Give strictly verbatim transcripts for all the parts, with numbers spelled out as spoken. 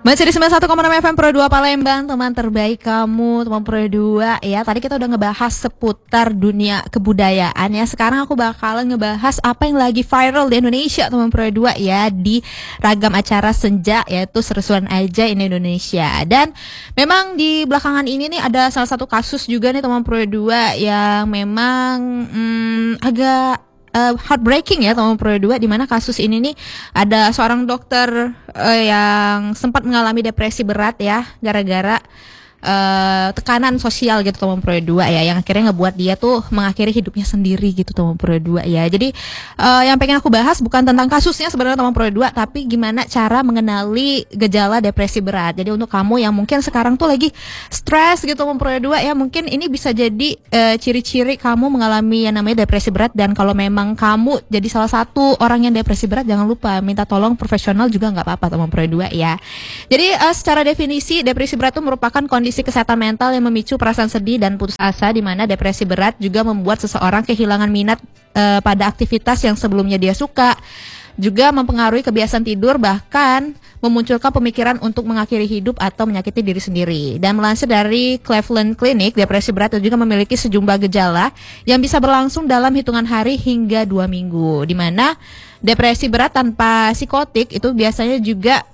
Masih di sembilan puluh satu koma enam F M Pro dua Palembang, teman terbaik kamu, teman Pro dua ya. Tadi kita udah ngebahas seputar dunia kebudayaan ya. Sekarang aku bakalan ngebahas apa yang lagi viral di Indonesia, teman Pro dua ya, di ragam acara senja, yaitu Seru-seruan Aja in Indonesia. Dan memang di belakangan ini nih ada salah satu kasus juga nih teman Pro dua yang memang hmm, agak Uh, heartbreaking ya teman Pro dua, di mana kasus ini nih ada seorang dokter uh, yang sempat mengalami depresi berat ya gara-gara uh, tekanan sosial gitu teman Pro dua ya, yang akhirnya ngebuat dia tuh mengakhiri hidupnya sendiri gitu teman Pro dua ya. Jadi uh, yang pengen aku bahas bukan tentang kasusnya sebenarnya teman Pro dua, tapi gimana cara mengenali gejala depresi berat. Jadi untuk kamu yang mungkin sekarang tuh lagi stres gitu teman Pro dua ya, mungkin ini bisa jadi uh, ciri-ciri kamu mengalami yang namanya depresi berat. Dan kalau memang kamu jadi salah satu orang yang depresi berat, jangan lupa minta tolong profesional juga nggak apa-apa teman Pro dua ya. Jadi uh, secara definisi depresi berat itu merupakan kondisi kesehatan mental yang memicu perasaan sedih dan putus asa, di mana depresi berat juga membuat seseorang kehilangan minat uh, pada aktivitas yang sebelumnya dia suka, juga mempengaruhi kebiasaan tidur, bahkan memunculkan pemikiran untuk mengakhiri hidup atau menyakiti diri sendiri. Dan melansir dari Cleveland Clinic, depresi berat juga memiliki sejumlah gejala yang bisa berlangsung dalam hitungan hari hingga dua minggu, di mana depresi berat tanpa psikotik itu biasanya juga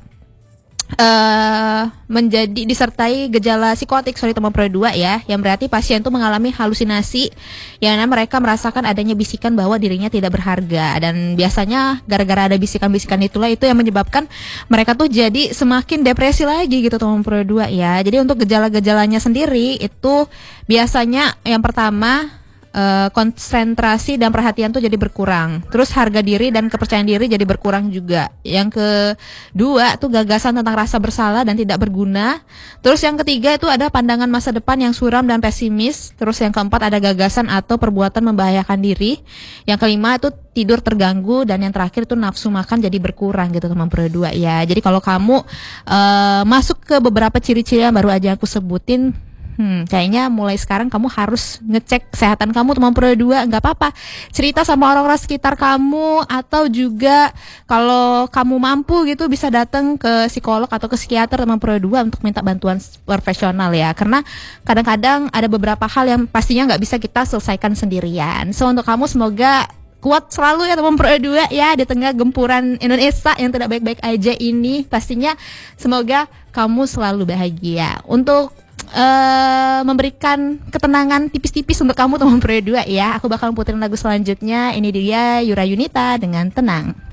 Uh, menjadi disertai gejala psikotik, sorry teman Pro dua ya, yang berarti pasien itu mengalami halusinasi, yang mana mereka merasakan adanya bisikan bahwa dirinya tidak berharga. Dan biasanya gara-gara ada bisikan-bisikan itulah itu yang menyebabkan mereka tuh jadi semakin depresi lagi gitu teman Pro dua ya. Jadi untuk gejala-gejalanya sendiri itu biasanya yang pertama, Uh, konsentrasi dan perhatian tuh jadi berkurang. Terus harga diri dan kepercayaan diri jadi berkurang juga. Yang kedua tuh gagasan tentang rasa bersalah dan tidak berguna. Terus yang ketiga itu ada pandangan masa depan yang suram dan pesimis. Terus yang keempat ada gagasan atau perbuatan membahayakan diri. Yang kelima itu tidur terganggu. Dan yang terakhir itu nafsu makan jadi berkurang gitu teman Pro dua ya. Jadi kalau kamu uh, masuk ke beberapa ciri-ciri yang baru aja aku sebutin, Hmm, kayaknya mulai sekarang kamu harus ngecek kesehatan kamu teman Pro dua. Nggak apa-apa cerita sama orang-orang sekitar kamu, atau juga kalau kamu mampu gitu bisa datang ke psikolog atau ke psikiater teman Pro dua untuk minta bantuan profesional ya. Karena kadang-kadang ada beberapa hal yang pastinya nggak bisa kita selesaikan sendirian. So untuk kamu semoga kuat selalu ya teman Pro dua ya, di tengah gempuran Indonesia yang tidak baik-baik aja ini. Pastinya semoga kamu selalu bahagia. Untuk Uh, memberikan ketenangan tipis-tipis untuk kamu teman Pro dua ya, aku bakal puterin lagu selanjutnya. Ini dia Yura Yunita dengan Tenang.